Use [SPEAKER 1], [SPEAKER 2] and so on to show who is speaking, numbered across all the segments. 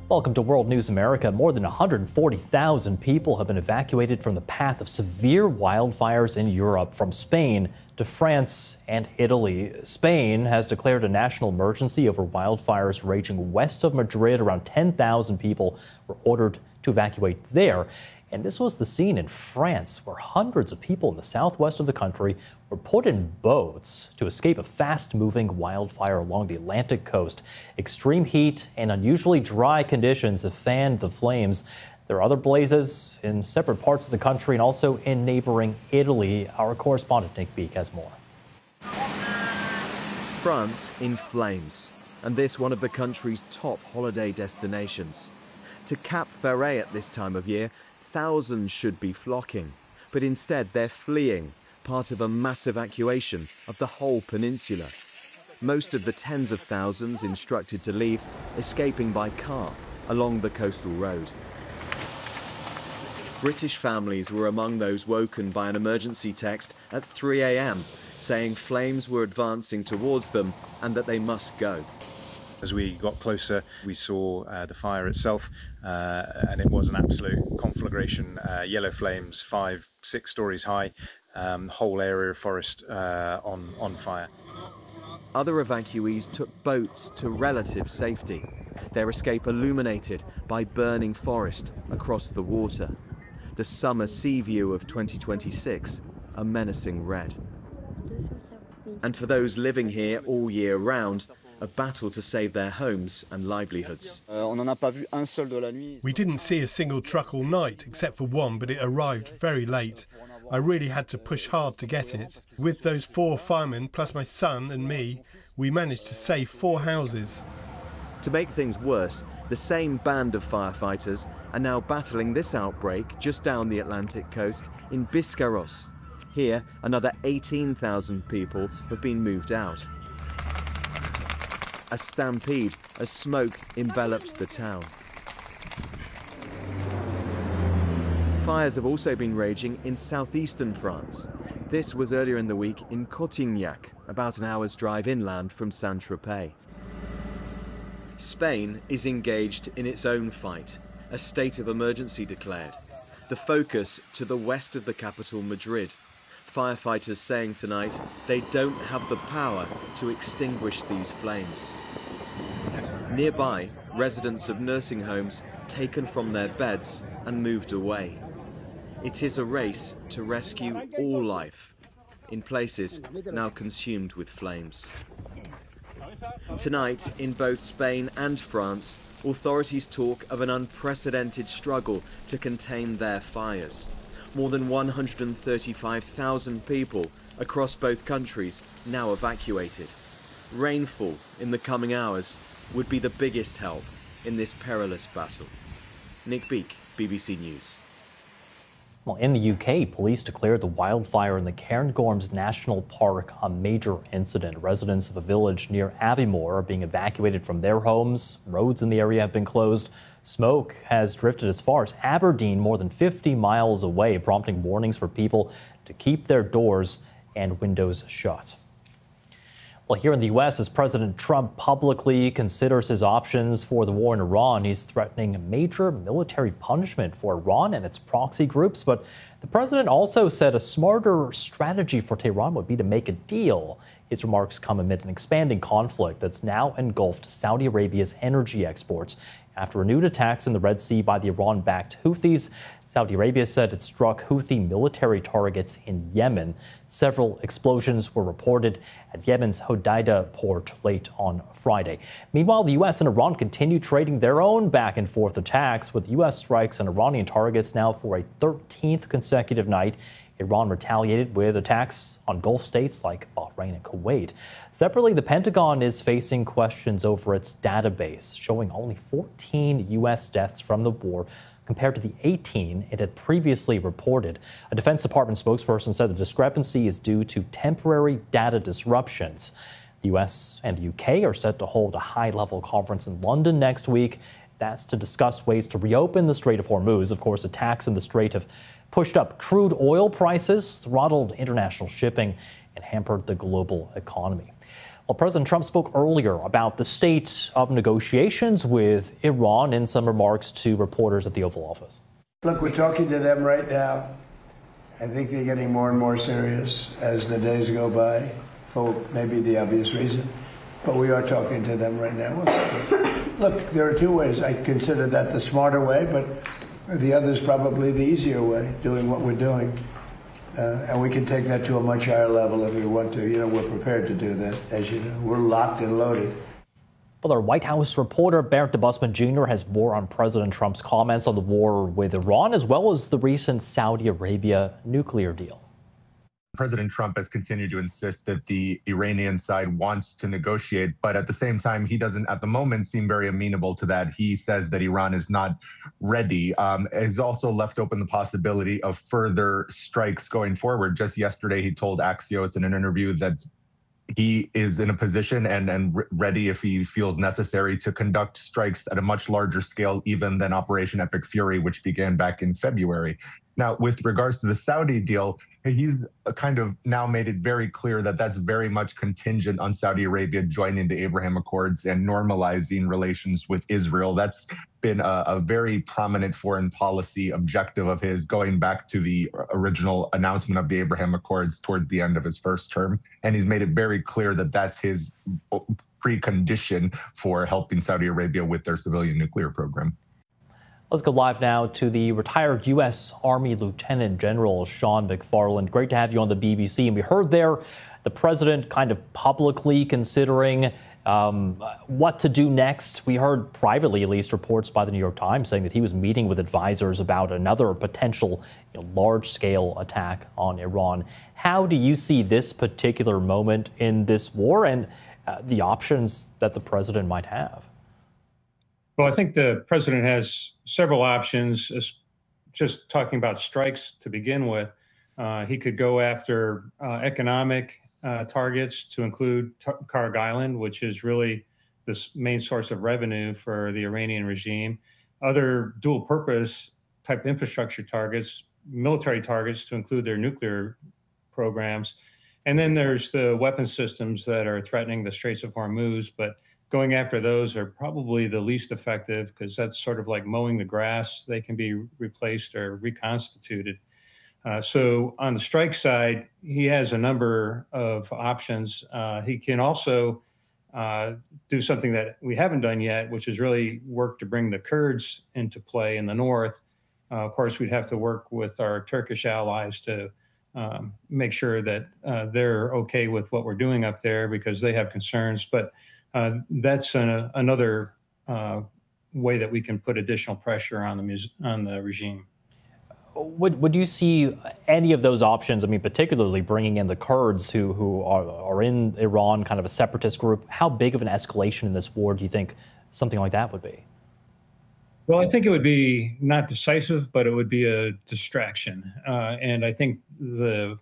[SPEAKER 1] Welcome to World News America. More than 140,000 people have been evacuated from the path of severe wildfires in Europe, from Spain to France and Italy. Spain has declared a national emergency over wildfires raging west of Madrid. Around 10,000 people were ordered to evacuate there. And this was the scene in France, where hundreds of people in the southwest of the country were put in boats to escape a fast-moving wildfire along the Atlantic coast. Extreme heat and unusually dry conditions have fanned the flames. There are other blazes in separate parts of the country and also in neighboring Italy. Our correspondent Nick Beek has more.
[SPEAKER 2] France in flames, and this one of the country's top holiday destinations. To Cap Ferret at this time of year, thousands should be flocking, but instead they're fleeing, part of a mass evacuation of the whole peninsula. Most of the tens of thousands instructed to leave escaping by car along the coastal road. British families were among those woken by an emergency text at 3 a.m. saying flames were advancing towards them and that they must go.
[SPEAKER 3] As we got closer, we saw the fire itself, and it was an absolute conflagration. Yellow flames, 5-6 stories high, the whole area of forest on fire.
[SPEAKER 2] Other evacuees took boats to relative safety, their escape illuminated by burning forest across the water. The summer sea view of 2026, a menacing red. And for those living here all year round, a battle to save their homes and livelihoods.
[SPEAKER 4] We didn't see a single truck all night, except for one, but it arrived very late. I really had to push hard to get it. With those 4 firemen, plus my son and me, we managed to save 4 houses.
[SPEAKER 2] To make things worse, the same band of firefighters are now battling this outbreak just down the Atlantic coast in Biscarrosse. Here, another 18,000 people have been moved out. A stampede as smoke envelops the town. Fires have also been raging in southeastern France. This was earlier in the week in Cotignac, about an hour's drive inland from Saint-Tropez. Spain is engaged in its own fight, a state of emergency declared. The focus to the west of the capital, Madrid. Firefighters saying tonight they don't have the power to extinguish these flames. Nearby, residents of nursing homes taken from their beds and moved away. It is a race to rescue all life in places now consumed with flames. Tonight, in both Spain and France, authorities talk of an unprecedented struggle to contain their fires. More than 135,000 people across both countries now evacuated. Rainfall in the coming hours would be the biggest help in this perilous battle. Nick Beek, BBC News.
[SPEAKER 1] Well, in the UK, police declared the wildfire in the Cairngorms National Park a major incident. Residents of a village near Aviemore are being evacuated from their homes. Roads in the area have been closed. Smoke has drifted as far as Aberdeen, more than 50 miles away, prompting warnings for people to keep their doors and windows shut. Well, here in the U.S., as President Trump publicly considers his options for the war in Iran, he's threatening major military punishment for Iran and its proxy groups. But the president also said a smarter strategy for Tehran would be to make a deal. His remarks come amid an expanding conflict that's now engulfed Saudi Arabia's energy exports. After renewed attacks in the Red Sea by the Iran-backed Houthis, Saudi Arabia said it struck Houthi military targets in Yemen. Several explosions were reported at Yemen's Hodeidah port late on Friday. Meanwhile, the U.S. and Iran continue trading their own back-and-forth attacks, with U.S. strikes on Iranian targets now for a 13th consecutive night. Iran retaliated with attacks on Gulf states like Bahrain and Kuwait. Separately, the Pentagon is facing questions over its database, showing only 14 U.S. deaths from the war compared to the 18 it had previously reported. A Defense Department spokesperson said the discrepancy is due to temporary data disruptions. The U.S. and the U.K. are set to hold a high-level conference in London next week. That's to discuss ways to reopen the Strait of Hormuz. Of course, attacks in the strait have pushed up crude oil prices, throttled international shipping, and hampered the global economy. Well, President Trump spoke earlier about the state of negotiations with Iran in some remarks to reporters at the Oval Office.
[SPEAKER 5] Look, we're talking to them right now. I think they're getting more and more serious as the days go by, for maybe the obvious reason. But we are talking to them right now. Look, there are two ways. I consider that the smarter way, but the other is probably the easier way, doing what we're doing. And we can take that to a much higher level if we want to. You know, we're prepared to do that, as you know. We're locked and loaded.
[SPEAKER 1] Well, our White House reporter Barrett DeBusman Jr. has more on President Trump's comments on the war with Iran, as well as the recent Saudi Arabia nuclear deal.
[SPEAKER 6] President Trump has continued to insist that the Iranian side wants to negotiate, but at the same time, he doesn't at the moment seem very amenable to that. He says that Iran is not ready. He's also left open the possibility of further strikes going forward. Just yesterday, he told Axios in an interview that he is in a position and ready, if he feels necessary, to conduct strikes at a much larger scale even than Operation Epic Fury, which began back in February. Now, with regards to the Saudi deal, he's kind of now made it very clear that that's very much contingent on Saudi Arabia joining the Abraham Accords and normalizing relations with Israel. That's been a very prominent foreign policy objective of his, going back to the original announcement of the Abraham Accords toward the end of his first term. And he's made it very clear that that's his precondition for helping Saudi Arabia with their civilian nuclear program.
[SPEAKER 1] Let's go live now to the retired U.S. Army Lieutenant General Sean McFarland. Great to have you on the BBC. And we heard there the president kind of publicly considering what to do next. We heard privately, at least, reports by the New York Times saying that he was meeting with advisors about another potential large-scale attack on Iran. How do you see this particular moment in this war and the options that the president might have?
[SPEAKER 7] Well, I think the president has several options. Just talking about strikes to begin with, he could go after economic targets to include Karg Island, which is really the main source of revenue for the Iranian regime. Other dual purpose type infrastructure targets, military targets to include their nuclear programs. And then there's the weapon systems that are threatening the Straits of Hormuz, but going after those are probably the least effective because that's sort of like mowing the grass. They can be replaced or reconstituted. So on the strike side, he has a number of options. He can also do something that we haven't done yet, which is really work to bring the Kurds into play in the north. Of course, we'd have to work with our Turkish allies to make sure that they're okay with what we're doing up there because they have concerns. But that's another way that we can put additional pressure on the regime.
[SPEAKER 1] Would you see any of those options? I mean, particularly bringing in the Kurds who are in Iran, kind of a separatist group. How big of an escalation in this war do you think something like that would be?
[SPEAKER 7] Well, I think it would be not decisive, but it would be a distraction. And I think the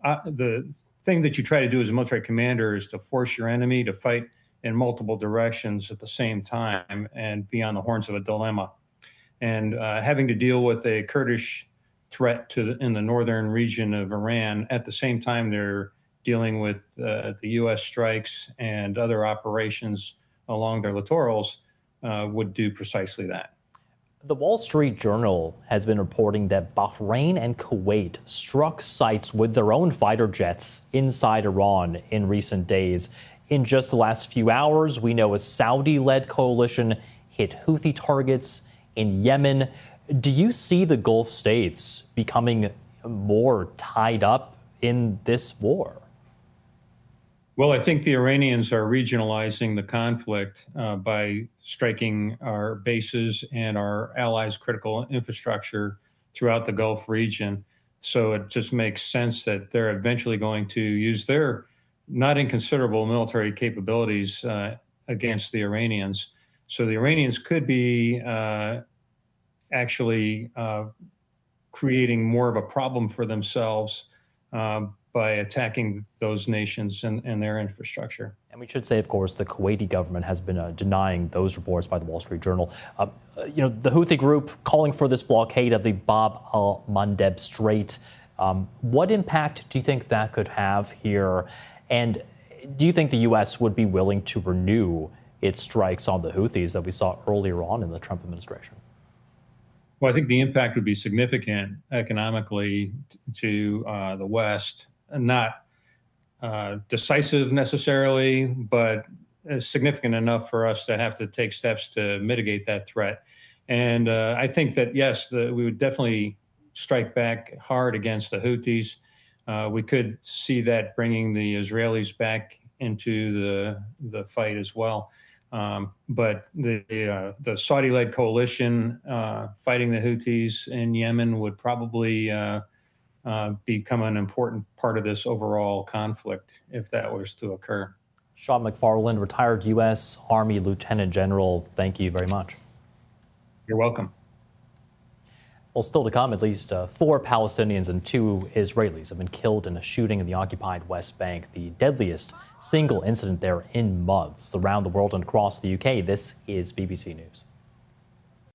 [SPEAKER 7] thing that you try to do as a military commander is to force your enemy to fight in multiple directions at the same time and be on the horns of a dilemma. And having to deal with a Kurdish threat in the northern region of Iran, at the same time they're dealing with the U.S. strikes and other operations along their littorals would do precisely that.
[SPEAKER 1] The Wall Street Journal has been reporting that Bahrain and Kuwait struck sites with their own fighter jets inside Iran in recent days. In just the last few hours, we know a Saudi-led coalition hit Houthi targets in Yemen. Do you see the Gulf states becoming more tied up in this war?
[SPEAKER 7] Well, I think the Iranians are regionalizing the conflict by striking our bases and our allies' critical infrastructure throughout the Gulf region. So it just makes sense that they're eventually going to use their not inconsiderable military capabilities against the Iranians. So the Iranians could be actually creating more of a problem for themselves by attacking those nations and their infrastructure.
[SPEAKER 1] And we should say, of course, the Kuwaiti government has been denying those reports by the Wall Street Journal. The Houthi group calling for this blockade of the Bab al-Mandeb Strait. What impact do you think that could have here? And Do you think the U.S. would be willing to renew its strikes on the Houthis that we saw earlier on in the Trump administration?
[SPEAKER 7] Well, I think the impact would be significant economically to the West, not decisive necessarily, but significant enough for us to have to take steps to mitigate that threat. And I think that, yes, we would definitely strike back hard against the Houthis. We could see that bringing the Israelis back into the fight as well. But the Saudi-led coalition fighting the Houthis in Yemen would probably become an important part of this overall conflict if that was to occur.
[SPEAKER 1] Sean McFarland, retired U.S. Army Lieutenant General, thank you very much.
[SPEAKER 7] You're welcome.
[SPEAKER 1] Well, still to come, at least 4 Palestinians and 2 Israelis have been killed in a shooting in the occupied West Bank, the deadliest single incident there in months. Around the world and across the UK, this is BBC News.